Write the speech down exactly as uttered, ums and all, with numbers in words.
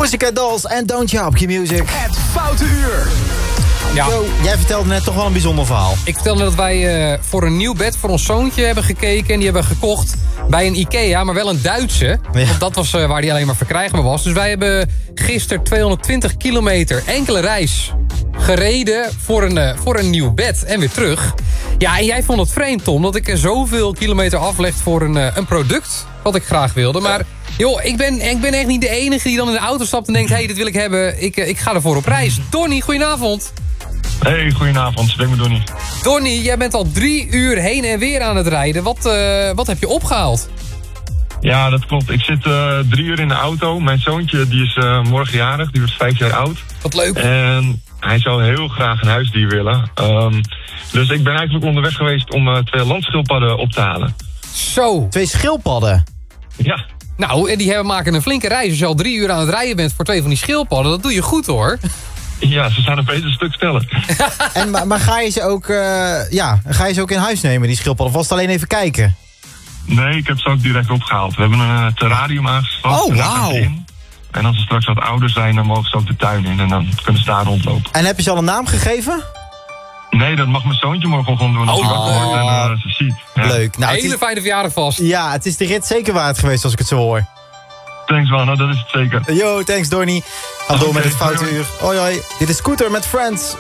Pussycat Dolls en Don't You Up Your Music. Het Foute Uur. Ja. Yo, jij vertelde net toch wel een bijzonder verhaal. Ik vertelde dat wij uh, voor een nieuw bed voor ons zoontje hebben gekeken. En die hebben we gekocht bij een Ikea, maar wel een Duitse. Ja. Want dat was uh, waar die alleen maar verkrijgbaar was. Dus wij hebben gisteren tweehonderdtwintig kilometer enkele reis gereden voor een, uh, voor een nieuw bed. En weer terug. Ja, en jij vond het vreemd, Tom, dat ik er zoveel kilometer afleg voor een, uh, een product wat ik graag wilde. Maar joh, ik ben, ik ben echt niet de enige die dan in de auto stapt en denkt, hé, hey, dit wil ik hebben. Ik, uh, ik ga ervoor op reis. Donnie, goedenavond. Hey, goedenavond. Spreek met Donnie. Donnie, jij bent al drie uur heen en weer aan het rijden. Wat, uh, wat heb je opgehaald? Ja, dat klopt. Ik zit uh, drie uur in de auto. Mijn zoontje die is uh, morgen jarig. Die wordt vijf jaar oud. Wat leuk. En hij zou heel graag een huisdier willen. Um, dus ik ben eigenlijk onderweg geweest om uh, twee landschildpadden op te halen. Zo. Twee schildpadden? Ja. Nou, en die hebben, maken een flinke reis. Als je al drie uur aan het rijden bent voor twee van die schildpadden, dat doe je goed, hoor. Ja, ze zijn een beter stuk sneller. en, maar, maar ga je ze ook, uh, ja, ga je ze ook in huis nemen, die schildpadden? Of was het alleen even kijken? Nee, ik heb ze ook direct opgehaald. We hebben een uh, terrarium aangeschaft. Oh, wauw. En als ze straks wat ouder zijn, dan mogen ze ook de tuin in. En dan kunnen ze daar rondlopen. En heb je ze al een naam gegeven? Nee, dat mag mijn zoontje morgen gewoon doen als hij wakker wordt en uh, ze ziet. Ja. Leuk. Nou, hele is, fijne verjaardag vast. Ja, het is de rit zeker waard geweest als ik het zo hoor. Thanks man, nou, dat is het zeker. Yo, thanks Donnie. Gaan door okay, met het Foute Uur. Hoi hoi, dit is Scooter met Friends.